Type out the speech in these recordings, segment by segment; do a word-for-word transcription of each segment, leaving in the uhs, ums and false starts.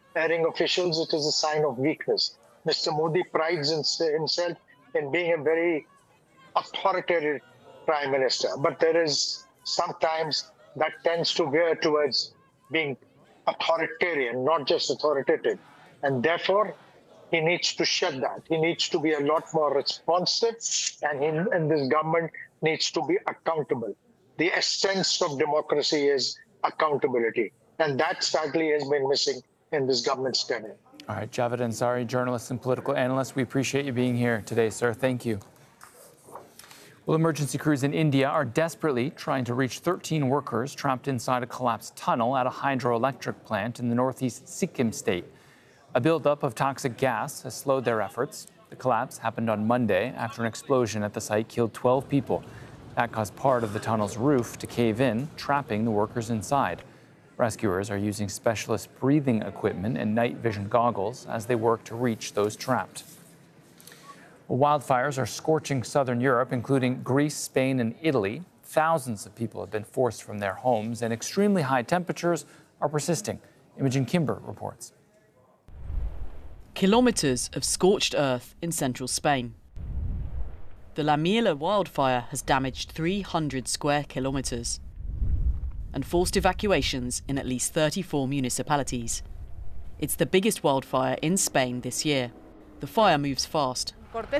erring officials, it is a sign of weakness. Mister Modi prides himself in being a very authoritarian prime minister, but there is sometimes that tends to veer towards being authoritarian, not just authoritative. And therefore, he needs to shed that. He needs to be a lot more responsive, and, he, and this government needs to be accountable. The essence of democracy is accountability, and that sadly has been missing in this government's tenure. All right, Javed Ansari, journalist and political analyst, we appreciate you being here today, sir. Thank you. Well, emergency crews in India are desperately trying to reach thirteen workers trapped inside a collapsed tunnel at a hydroelectric plant in the northeast Sikkim state. A buildup of toxic gas has slowed their efforts. The collapse happened on Monday after an explosion at the site killed twelve people. That caused part of the tunnel's roof to cave in, trapping the workers inside. Rescuers are using specialist breathing equipment and night vision goggles as they work to reach those trapped. Wildfires are scorching southern Europe, including Greece, Spain, and Italy. Thousands of people have been forced from their homes, and extremely high temperatures are persisting. Imogen Kimber reports. Kilometres of scorched earth in central Spain. The La Miela wildfire has damaged three hundred square kilometres and forced evacuations in at least thirty-four municipalities. It's the biggest wildfire in Spain this year. The fire moves fast.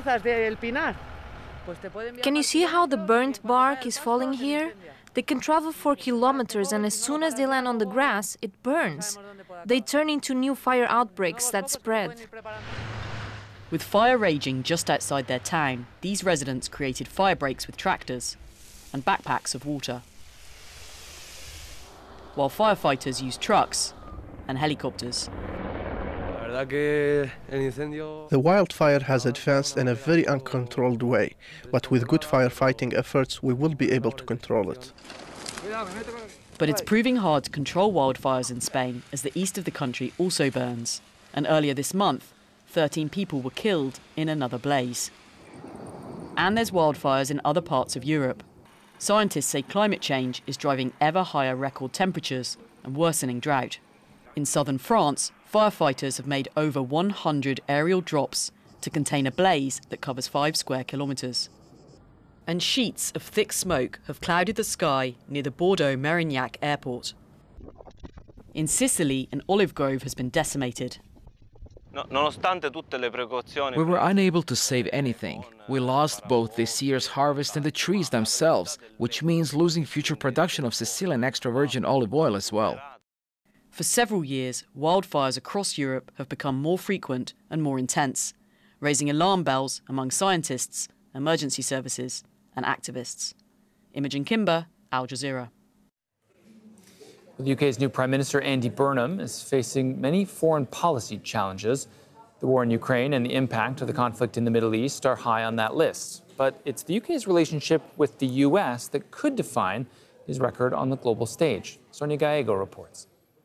Can you see how the burnt bark is falling here? They can travel for kilometers, and as soon as they land on the grass, it burns. They turn into new fire outbreaks that spread. With fire raging just outside their town, these residents created fire breaks with tractors and backpacks of water, while firefighters used trucks and helicopters. The wildfire has advanced in a very uncontrolled way, but with good firefighting efforts, we will be able to control it. But it's proving hard to control wildfires in Spain as the east of the country also burns. And earlier this month, thirteen people were killed in another blaze. And there's wildfires in other parts of Europe. Scientists say climate change is driving ever higher record temperatures and worsening drought. In southern France, firefighters have made over one hundred aerial drops to contain a blaze that covers five square kilometres. And sheets of thick smoke have clouded the sky near the Bordeaux-Mérignac airport. In Sicily, an olive grove has been decimated. We were unable to save anything. We lost both this year's harvest and the trees themselves, which means losing future production of Sicilian extra virgin olive oil as well. For several years, wildfires across Europe have become more frequent and more intense, raising alarm bells among scientists, emergency services and activists. Imogen Kimber, Al Jazeera. The U K's new Prime Minister, Andy Burnham, is facing many foreign policy challenges. The war in Ukraine and the impact of the conflict in the Middle East are high on that list. But it's the U K's relationship with the U S that could define his record on the global stage. Sonia Gallego reports.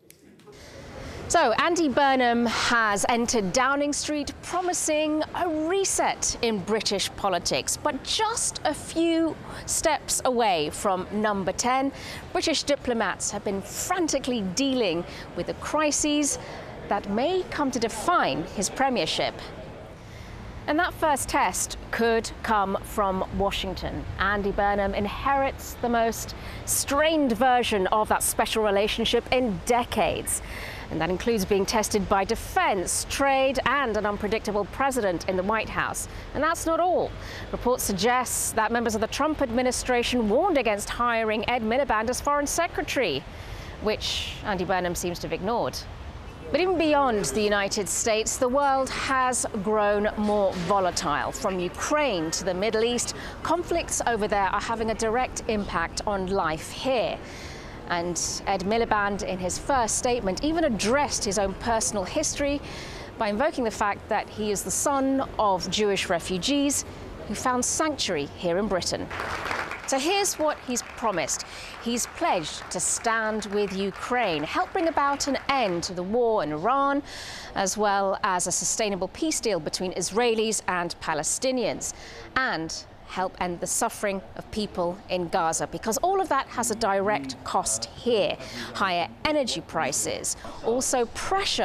So, Andy Burnham has entered Downing Street promising a reset in British politics, but just a few steps away from number ten. British diplomats have been frantically dealing with the crises that may come to define his premiership. And that first test could come from Washington. Andy Burnham inherits the most strained version of that special relationship in decades. And that includes being tested by defense, trade, and an unpredictable president in the White House. And that's not all. Reports suggest that members of the Trump administration warned against hiring Ed Miliband as foreign secretary, which Andy Burnham seems to have ignored. But even beyond the United States, the world has grown more volatile. From Ukraine to the Middle East, conflicts over there are having a direct impact on life here. And Ed Miliband, in his first statement, even addressed his own personal history by invoking the fact that he is the son of Jewish refugees who found sanctuary here in Britain. So here's what he's promised. He's pledged to stand with Ukraine, help bring about an end to the war in Iran, as well as a sustainable peace deal between Israelis and Palestinians, and help end the suffering of people in Gaza, because all of that has a direct cost here. Higher energy prices, also pressure